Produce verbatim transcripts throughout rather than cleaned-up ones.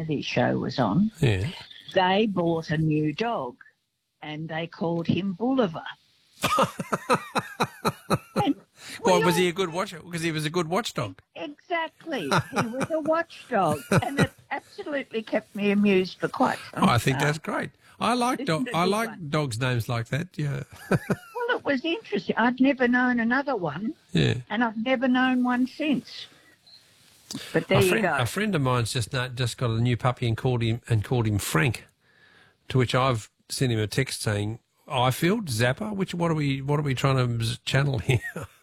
Kennedy show was on, Yeah. they bought a new dog and they called him Bolivar. And Well, we was all- he a good watcher? Because he was a good watchdog. Exactly. He was a watchdog, and it absolutely kept me amused for quite some Oh, I think time. that's great. I like Isn't dog. it a I good like one? dogs' names like that. Yeah. Well, it was interesting. I'd never known another one, Yeah. and I've never known one since. But there a you friend, go. a friend of mine's just uh, just got a new puppy and called him and called him Frank. To which I've sent him a text saying, "Ifield, Zappa. Which what are we what are we trying to channel here?"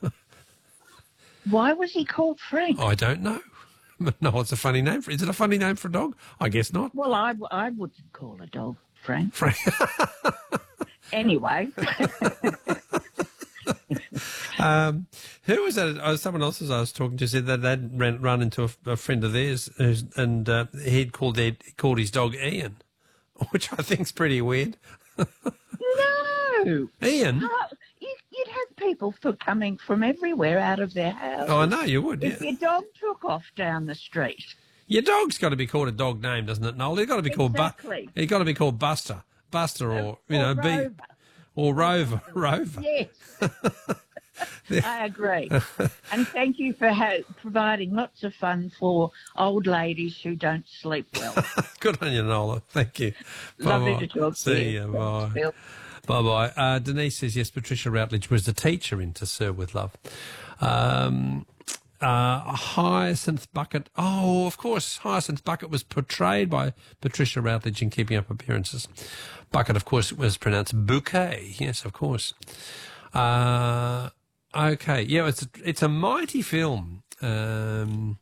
Why was he called Frank? I don't know. No, it's a funny name. For, is it a funny name for a dog? I guess not. Well, I, w- I wouldn't call a dog Frank. Frank. Anyway, Um, who was that? Uh, someone else as I was talking to said that they'd ran, run into a, a friend of theirs, who's, and uh, he'd called their, called his dog Ian, which I think's pretty weird. no. Ian? Oh, you, you'd have people for coming from everywhere out of their house. Oh, I know you would. If Yeah. your dog took off down the street. Your dog's got to be called a dog name, doesn't it, Noel? It's got to be called Bu- Exactly. It's got to be called Buster, Buster, or you Or know, B Rover. or Rover, Rover. Yes. I agree. And thank you for ha- providing lots of fun for old ladies who don't sleep well. Good on you, Nola. Thank you. Lovely Bye-bye. to talk to See you. you. Thanks, Bye. Bill. Bye-bye. Uh, Denise says, yes, Patricia Routledge was the teacher in To Serve With Love. Um, uh, Hyacinth Bucket. Oh, of course, Hyacinth Bucket was portrayed by Patricia Routledge in Keeping Up Appearances. Bucket, of course, was pronounced bouquet. Yes, of course. Uh, okay. Yeah, it's a, it's a mighty film, um,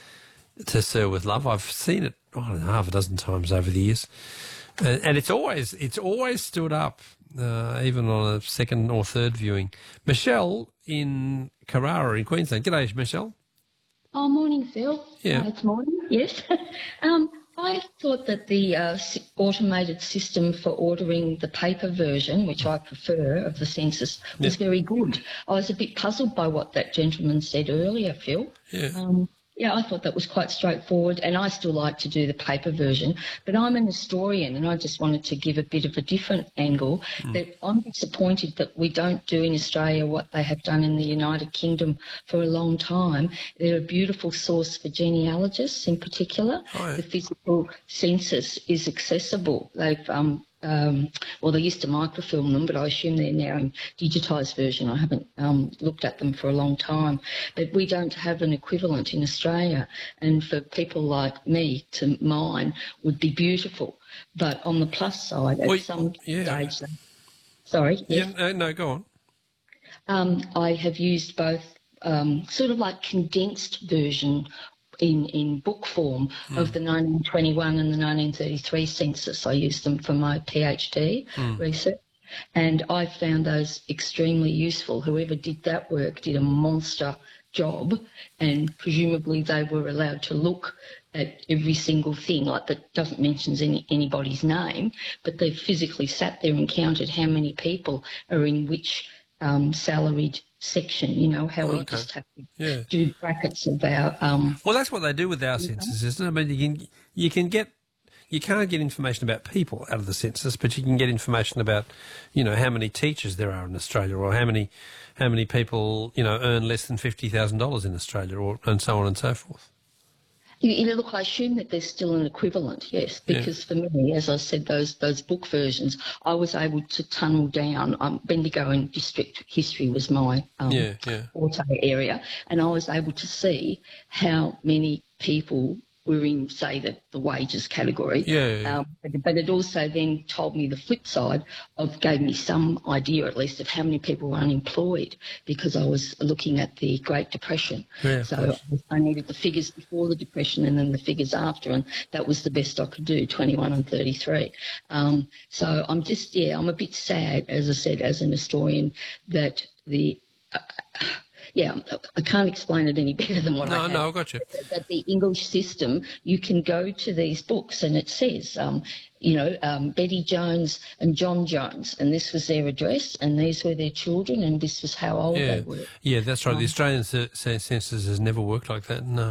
To Serve With Love. I've seen it, I don't know, half a dozen times over the years. Uh, and it's always it's always stood up, uh, even on a second or third viewing. Michelle in Carrara in Queensland. G'day, Michelle. Oh, morning, Phil. Yeah. Uh, it's morning, yes. um, I thought that the uh, s- automated system for ordering the paper version, which I prefer, of the census, was Yeah. very good. I was a bit puzzled by what that gentleman said earlier, Phil. Yeah. Um, yeah, I thought that was quite straightforward, and I still like to do the paper version. But I'm an historian, and I just wanted to give a bit of a different angle. That I'm disappointed that we don't do in Australia what they have done in the United Kingdom for a long time. They're a beautiful source for genealogists, in particular. Oh, yeah. The physical census is accessible. They've um, um, well, they used to microfilm them, but I assume they're now in digitised version. I haven't um, looked at them for a long time. But we don't have an equivalent in Australia. And for people like me to mine would be beautiful. But on the plus side, at Well, some yeah. stage... They, sorry? Yeah, Yes? no, no, go on. Um, I have used both um, sort of like condensed version in, in book form of the nineteen twenty-one and the nineteen thirty-three census. I used them for my PhD research, and I found those extremely useful. Whoever did that work did a monster job, and presumably they were allowed to look at every single thing, like that doesn't mention any, anybody's name, but they physically sat there and counted how many people are in which um, salaried section, you know, how we Okay. just have to Yeah. do brackets about... Um, Well, that's what they do with our census, isn't it? I mean, you can you can get you can't get information about people out of the census, but you can get information about, you know, how many teachers there are in Australia, or how many how many people, you know, earn less than fifty thousand dollars in Australia, or and so on and so forth. You, you look, I assume that there's still an equivalent, yes, because for me, as I said, those those book versions, I was able to tunnel down. Um, Bendigo and district history was my um, Yeah, yeah. forte area, and I was able to see how many people were in, say, the, the wages category. Yeah, yeah, yeah. Um, but, but it also then told me the flip side of, gave me some idea at least of how many people were unemployed, because I was looking at the Great Depression. Yeah, of so course. I needed the figures before the Depression and then the figures after, and that was the best I could do, twenty-one and thirty-three. Um, so I'm just, yeah, I'm a bit sad, as I said, as an historian, that the... Uh, yeah, I can't explain it any better than what I No, have. no, I got you. That the English system, you can go to these books and it says, um, you know, um, Betty Jones and John Jones, and this was their address, and these were their children, and this was how old Yeah, they were. yeah, that's right. The Australian c- c- census has never worked like that. No,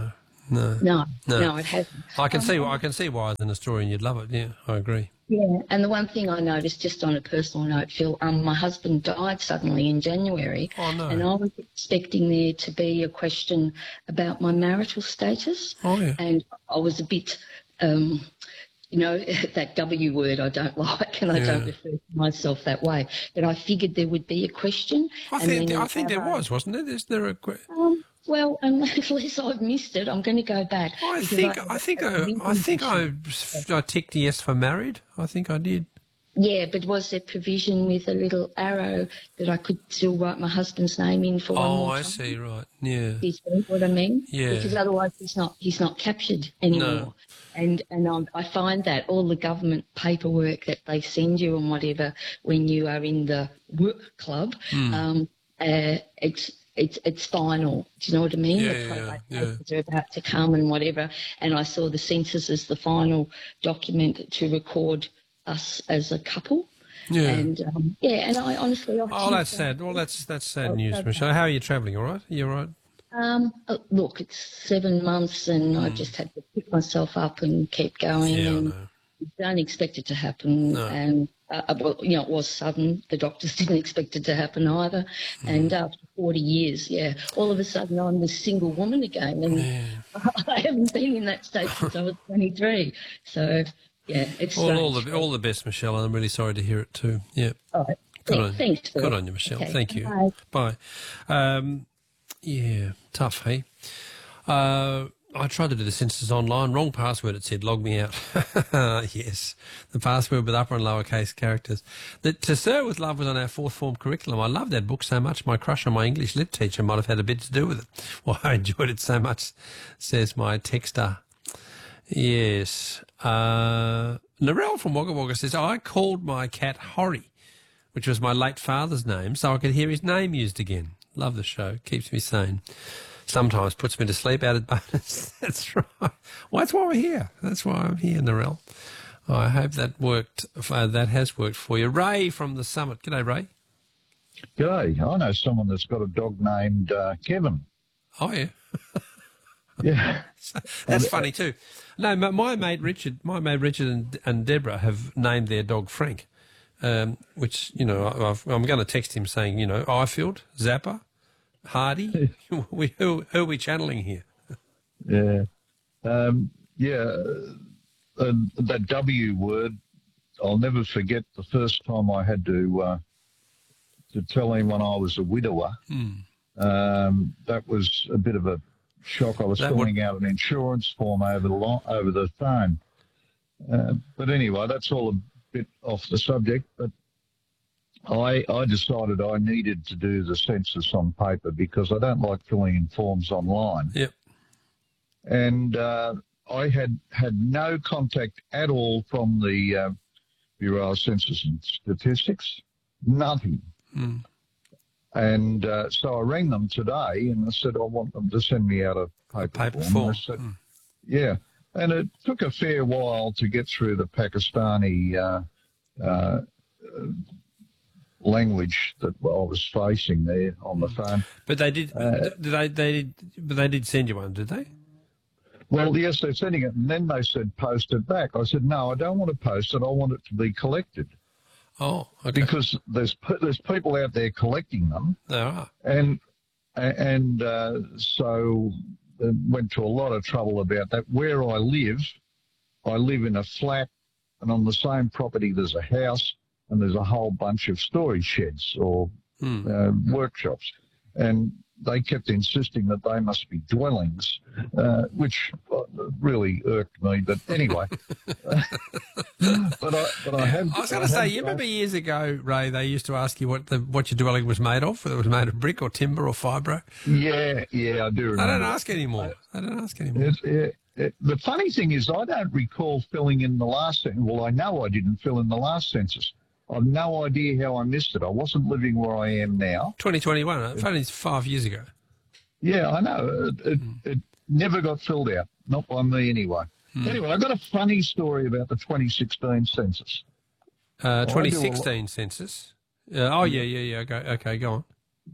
No. No, No. no, it hasn't. I can Um, see. I can see why, as an historian, you'd love it. Yeah, I agree. Yeah, and the one thing I noticed, just on a personal note, Phil, um, my husband died suddenly in January, Oh, no. and I was expecting there to be a question about my marital status, Oh, yeah. and I was a bit, um, you know, that W word I don't like, and I Yeah. don't refer to myself that way, but I figured there would be a question. I and think. then I think there uh, was, wasn't there? Is there a? que- Um, well, unless I've missed it, I'm going to go back. I because think. I- I think. I- I, I think I. I ticked yes for married. I think I did. Yeah, but was there provision with a little arrow that I could still write my husband's name in for one Oh, more I time? see. Right. Yeah. Do you see what I mean? Yeah. Because otherwise he's not he's not captured anymore. No. And and um, I find that all the government paperwork that they send you and whatever when you are in the work club, Hmm. um, uh, it's it's it's final. Do you know what I mean? Yeah, the yeah, probate yeah. papers are about to come and whatever. And I saw the census as the final document to record us as a couple. Yeah. And um, yeah, and I honestly, I Oh, think that's that- sad. Well, that's that's sad Oh, news, okay. Michelle. How are you travelling? All right? You all right? Um, uh, look, it's seven months, and I just had to pick myself up and keep going. Hmm. Yeah, I and know. don't expect it to happen. No. And uh, well, you know, it was sudden. The doctors didn't expect it to happen either. Hmm. And after forty years, yeah, all of a sudden I'm this single woman again, and I haven't been in that state since I was twenty-three. So yeah, it's All, all strange. the all the best, Michelle. And I'm really sorry to hear it too. Yeah. All right. Good Thanks, on, thanks, Phil. good on you, Michelle. Okay, Thank you. bye. Bye. Um, yeah, tough, hey? Uh, I tried to do the census online. Wrong password, it said. Log me out. Yes, the password with upper and lower case characters. The, To Sir with Love was on our fourth form curriculum. I loved that book so much. My crush on my English lit teacher might have had a bit to do with it. Well, I enjoyed it so much, says my texter. Yes. Uh, Narelle from Wagga Wagga says, I called my cat Horry, which was my late father's name, so I could hear his name used again. Love the show. Keeps me sane. Sometimes puts me to sleep. Added bonus. That's right. Well, that's why we're here. That's why I'm here, Narelle. I hope that worked. Uh, that has worked for you. Ray from the Summit. G'day, Ray. G'day. I know someone that's got a dog named uh, Kevin. Oh, yeah. Yeah. That's funny too. No, my, my mate Richard, my mate Richard and, and Deborah have named their dog Frank, um, which, you know, I, I've, I'm going to text him saying, you know, Ifield, Zappa, Hardy. we, who, who are we channeling here? Yeah. Um, yeah. Uh, that W word, I'll never forget the first time I had to uh, to tell anyone I was a widower. Hmm. Um, that was a bit of a shock. I was That filling would- out an insurance form over the lo- over the phone. Uh, but anyway, that's all a bit off the subject. But I I decided I needed to do the census on paper because I don't like filling in forms online. Yep. And uh, I had had no contact at all from the uh, Bureau of Census and Statistics, nothing. Mm. And uh, so I rang them today and I said, I want them to send me out a paper, Paper form. form. I said, Mm. yeah. And it took a fair while to get through the Pakistani uh, uh, language that I was facing there on the phone. But they did. did they? They did. But they did send you one, did they? Well, yes, they're sending it. And then they said, post it back. I said, no, I don't want to post it. I want it to be collected. Oh, okay. Because there's pe- there's people out there collecting them. There are. And and uh, so uh, went to a lot of trouble about that. Where I live, I live in a flat, and on the same property there's a house, and there's a whole bunch of storage sheds or Hmm. uh, workshops. And they kept insisting that they must be dwellings, uh, which uh, really irked me. But anyway, but I but I had. I was going I to say, had- you remember years ago, Ray, they used to ask you what the what your dwelling was made of, whether it was made of brick or timber or fibro. Yeah, yeah, I do remember. They don't ask anymore. They don't ask anymore. It's, it, it, the funny thing is, I don't recall filling in the last census. Well, I know I didn't fill in the last census. I've no idea how I missed it. I wasn't living where I am now. twenty twenty-one. It's only five years ago. Yeah, I know. It, it, it never got filled out. Not by me, anyway. Anyway, I've got a funny story about the twenty sixteen census. Uh, do a twenty sixteen census. Uh, oh yeah, yeah, yeah. Okay, okay, go on.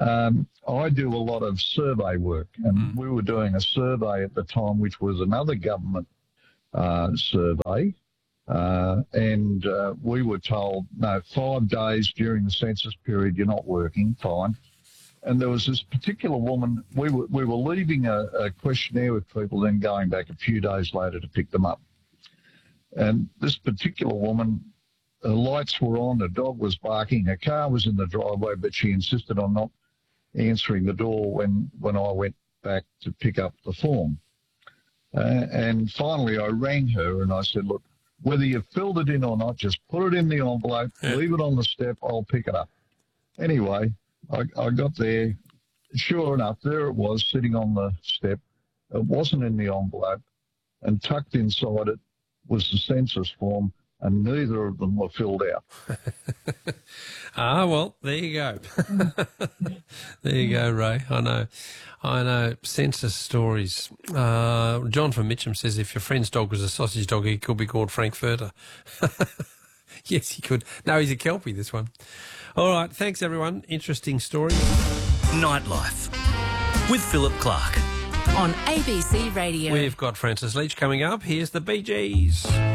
Um, I do a lot of survey work, and Mm. we were doing a survey at the time, which was another government uh, survey, uh, and uh, we were told, no, five days during the census period, you're not working, fine. And there was this particular woman, we were, we were leaving a, a questionnaire with people, then going back a few days later to pick them up. And this particular woman, her lights were on, the dog was barking, her car was in the driveway, but she insisted on not answering the door when, when I went back to pick up the form. Uh, and finally I rang her and I said, look, whether you filled it in or not, just put it in the envelope, Yeah. leave it on the step, I'll pick it up. Anyway, I, I got there. Sure enough, there it was sitting on the step. It wasn't in the envelope, and tucked inside it was the census form, and neither of them were filled out. Ah, well, there you go. There you go, Ray. I know. I know. Census stories. Uh, John from Mitcham says if your friend's dog was a sausage dog, he could be called Frankfurter. Yes, he could. No, he's a Kelpie, this one. All right. Thanks, everyone. Interesting story. Nightlife with Philip Clark. On A B C Radio. We've got Francis Leach coming up. Here's the Bee Gees.